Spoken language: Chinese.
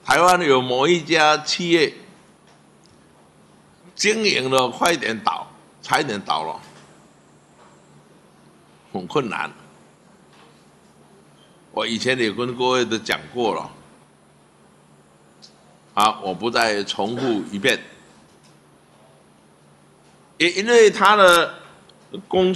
台湾有某一家企业经营了快一点倒，差一点倒了，很困难。我以前也跟各位都讲过了，好，我不再重复一遍。也因为他的公